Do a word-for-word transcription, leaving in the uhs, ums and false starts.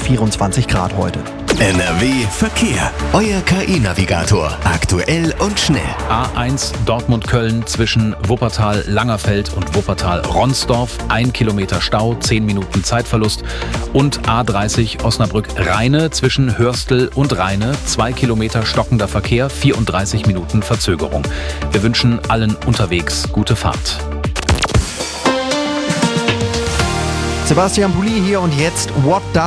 vierundzwanzig Grad heute. N R W Verkehr. Euer K I-Navigator. Aktuell und schnell. A eins Dortmund-Köln zwischen Wuppertal-Langerfeld und Wuppertal-Ronsdorf. Ein Kilometer Stau, zehn Minuten Zeitverlust. Und A dreißig Osnabrück-Rheine zwischen Hörstel und Rheine. Zwei Kilometer stockender Verkehr, vierunddreißig Minuten Verzögerung. Wir wünschen allen unterwegs gute Fahrt. Sebastian Bulli hier und jetzt What Does